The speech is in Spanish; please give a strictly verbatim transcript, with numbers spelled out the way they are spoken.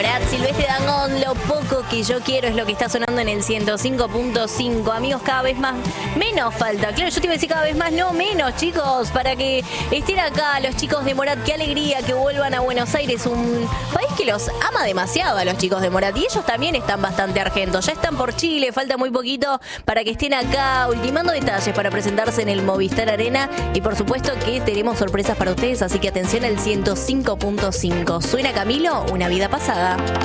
Brad Silvestre Dangond, lo poco que yo quiero es lo que está sonando en el ciento cinco punto cinco. Amigos, cada vez más, menos falta. Claro, yo te iba a decir cada vez más, no menos, chicos, para que estén acá los chicos de Morat. Qué alegría que vuelvan a Buenos Aires, un país que los ama demasiado a los chicos de Morat. Y ellos también están bastante argentos. Ya están por Chile, falta muy poquito para que estén acá, ultimando detalles para presentarse en el Movistar Arena. Y por supuesto que tenemos sorpresas para ustedes, así que atención al ciento cinco punto cinco. ¿Suena Camilo? Una vida pasada.